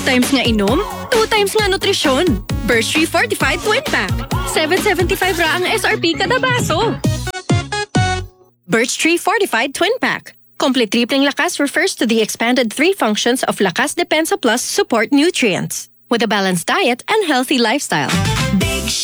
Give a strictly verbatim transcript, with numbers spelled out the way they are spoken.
times nga inom, two times nga nutrisyon. Birch Tree Fortified Twin Pack. seven seventy-five ra ang S R P kada baso. Birch Tree Fortified Twin Pack. Complete tripling lakas refers to the expanded three functions of Lakas Depensa Plus support nutrients with a balanced diet and healthy lifestyle.